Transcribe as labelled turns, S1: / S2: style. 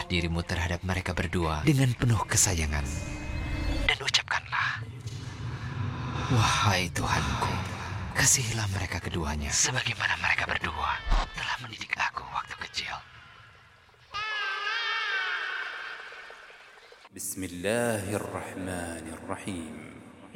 S1: dirimu terhadap mereka berdua dengan penuh kesayangan. Dan ucapkanlah, wahai Tuhanku, kasihilah mereka keduanya sebagaimana mereka berdua telah mendidik aku waktu kecil.
S2: Bismillahirrahmanirrahim.